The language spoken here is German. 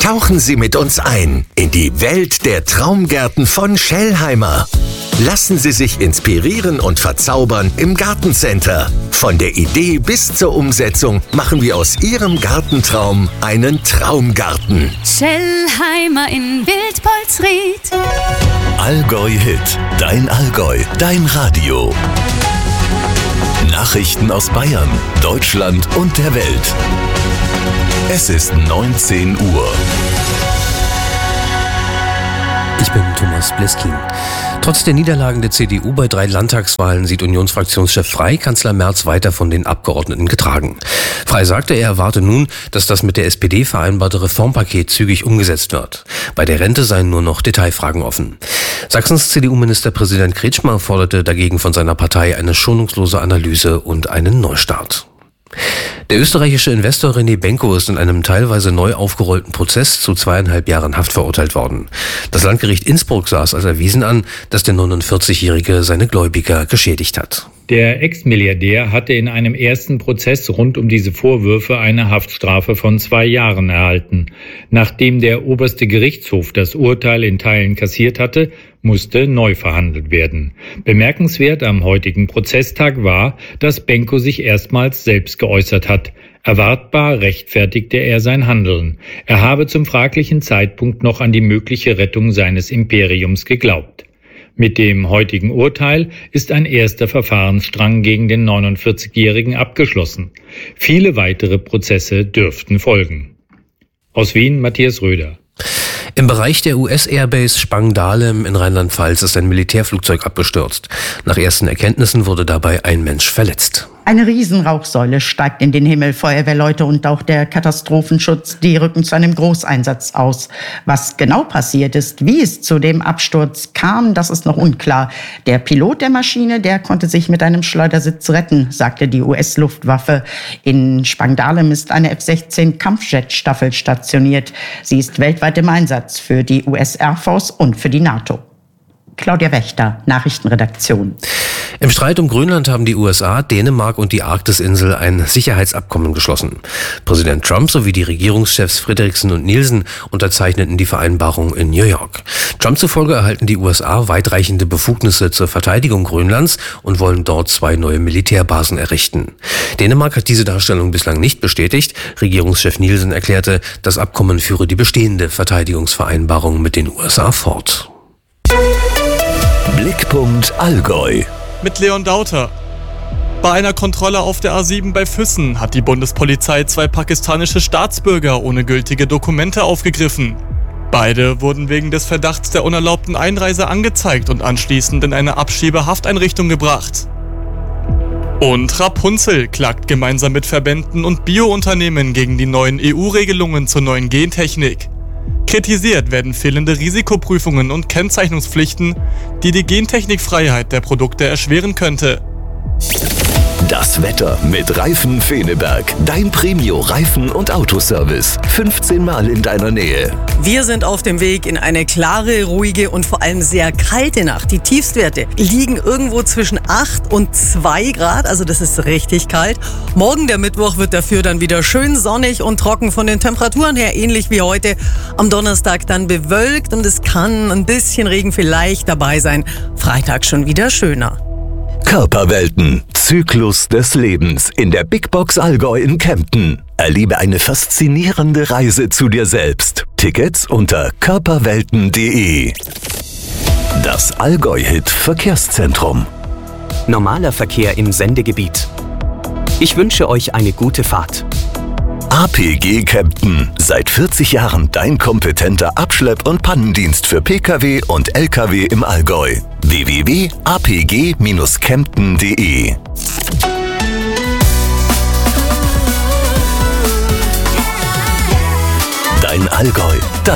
Tauchen Sie mit uns ein in die Welt der Traumgärten von Schellheimer. Lassen Sie sich inspirieren und verzaubern im Gartencenter. Von der Idee bis zur Umsetzung machen wir aus Ihrem Gartentraum einen Traumgarten. Schellheimer in Wildpolsried. Allgäu Hit, dein Allgäu, dein Radio. Nachrichten aus Bayern, Deutschland und der Welt. Es ist 19 Uhr. Ich bin Thomas Bleskin. Trotz der Niederlagen der CDU bei 3 Landtagswahlen sieht Unionsfraktionschef Frey Kanzler Merz weiter von den Abgeordneten getragen. Frey sagte, er erwarte nun, dass das mit der SPD vereinbarte Reformpaket zügig umgesetzt wird. Bei der Rente seien nur noch Detailfragen offen. Sachsens CDU-Ministerpräsident Kretschmer forderte dagegen von seiner Partei eine schonungslose Analyse und einen Neustart. Der österreichische Investor René Benko ist in einem teilweise neu aufgerollten Prozess zu 2,5 Jahren Haft verurteilt worden. Das Landgericht Innsbruck sah es als erwiesen an, dass der 49-Jährige seine Gläubiger geschädigt hat. Der Ex-Milliardär hatte in einem ersten Prozess rund um diese Vorwürfe eine Haftstrafe von 2 Jahren erhalten. Nachdem der oberste Gerichtshof das Urteil in Teilen kassiert hatte, musste neu verhandelt werden. Bemerkenswert am heutigen Prozesstag war, dass Benko sich erstmals selbst geäußert hat. Erwartbar rechtfertigte er sein Handeln. Er habe zum fraglichen Zeitpunkt noch an die mögliche Rettung seines Imperiums geglaubt. Mit dem heutigen Urteil ist ein erster Verfahrensstrang gegen den 49-Jährigen abgeschlossen. Viele weitere Prozesse dürften folgen. Aus Wien, Matthias Röder. Im Bereich der US-Airbase Spangdahlem in Rheinland-Pfalz ist ein Militärflugzeug abgestürzt. Nach ersten Erkenntnissen wurde dabei ein Mensch verletzt. Eine Riesenrauchsäule steigt in den Himmel. Feuerwehrleute und auch der Katastrophenschutz, die rücken zu einem Großeinsatz aus. Was genau passiert ist, wie es zu dem Absturz kam, das ist noch unklar. Der Pilot der Maschine, der konnte sich mit einem Schleudersitz retten, sagte die US-Luftwaffe. In Spangdahlem ist eine F-16 Kampfjet-Staffel stationiert. Sie ist weltweit im Einsatz für die US Air Force und für die NATO. Claudia Wächter, Nachrichtenredaktion. Im Streit um Grönland haben die USA, Dänemark und die Arktisinsel ein Sicherheitsabkommen geschlossen. Präsident Trump sowie die Regierungschefs Frederiksen und Nielsen unterzeichneten die Vereinbarung in New York. Trump zufolge erhalten die USA weitreichende Befugnisse zur Verteidigung Grönlands und wollen dort 2 neue Militärbasen errichten. Dänemark hat diese Darstellung bislang nicht bestätigt. Regierungschef Nielsen erklärte, das Abkommen führe die bestehende Verteidigungsvereinbarung mit den USA fort. Blickpunkt Allgäu. Mit Leon Dauter. Bei einer Kontrolle auf der A7 bei Füssen hat die Bundespolizei 2 pakistanische Staatsbürger ohne gültige Dokumente aufgegriffen. Beide wurden wegen des Verdachts der unerlaubten Einreise angezeigt und anschließend in eine Abschiebehafteinrichtung gebracht. Und Rapunzel klagt gemeinsam mit Verbänden und Biounternehmen gegen die neuen EU-Regelungen zur neuen Gentechnik. Kritisiert werden fehlende Risikoprüfungen und Kennzeichnungspflichten, die die Gentechnikfreiheit der Produkte erschweren könnte. Das Wetter mit Reifen Feneberg. Dein Premio-Reifen- und Autoservice. 15 Mal in deiner Nähe. Wir sind auf dem Weg in eine klare, ruhige und vor allem sehr kalte Nacht. Die Tiefstwerte liegen irgendwo zwischen 8 und 2 Grad, also das ist richtig kalt. Morgen, der Mittwoch, wird dafür dann wieder schön sonnig und trocken von den Temperaturen her, ähnlich wie heute. Am Donnerstag dann bewölkt und es kann ein bisschen Regen vielleicht dabei sein. Freitag schon wieder schöner. Körperwelten. Zyklus des Lebens in der Big Box Allgäu in Kempten. Erlebe eine faszinierende Reise zu dir selbst. Tickets unter körperwelten.de. Das Allgäu-Hit Verkehrszentrum. Normaler Verkehr im Sendegebiet. Ich wünsche euch eine gute Fahrt. APG Kempten. Seit 40 Jahren dein kompetenter Abschlepp- und Pannendienst für Pkw und Lkw im Allgäu. www.apg-kempten.de. Dein Allgäu.